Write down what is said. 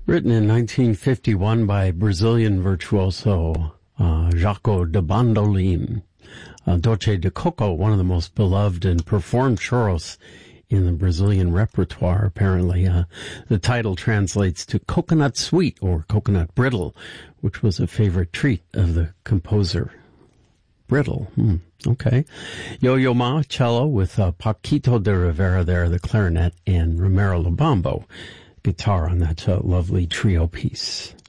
Written in 1951 by Brazilian virtuoso Jaco de Bandolim. Doce de Coco, one of the most beloved and performed choros in the Brazilian repertoire, apparently. The title translates to coconut sweet or coconut brittle, which was a favorite treat of the composer. Brittle, okay. Yo-Yo Ma, cello with Paquito de Rivera there, the clarinet, and Romero Lubambo, guitar on that lovely trio piece.